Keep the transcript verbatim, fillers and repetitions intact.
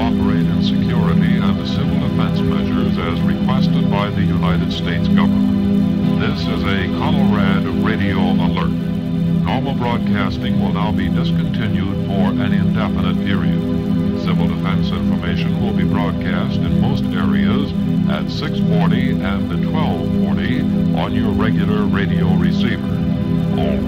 cooperate in security and civil defense measures as requested by the United States government. This is a Colorado Radio Alert. Normal broadcasting will now be discontinued for an indefinite period. Civil defense information will be broadcast in most areas at six forty and twelve forty on your regular radio receiver. All